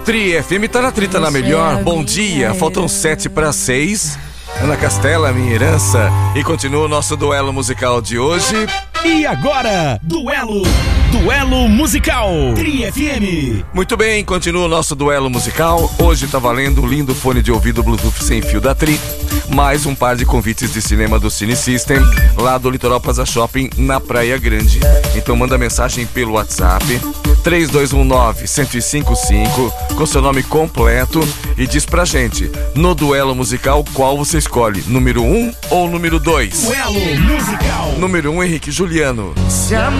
Tri FM tá na trita na melhor. Bom dia, faltam 7:06. Ana Castela, minha herança. E continua o nosso duelo musical de hoje. E agora, duelo musical Tri FM. Muito bem, continua o nosso duelo musical. Hoje tá valendo o lindo fone de ouvido Bluetooth sem fio da Tri, mais um par de convites de cinema do Cine System, lá do Litoral Plaza Shopping, na Praia Grande. Então manda mensagem pelo WhatsApp 3219-1055 com seu nome completo e diz pra gente, no duelo musical, qual você escolhe, número 1 ou número 2? Duelo musical. Número 1, Henrique Juliano. Se a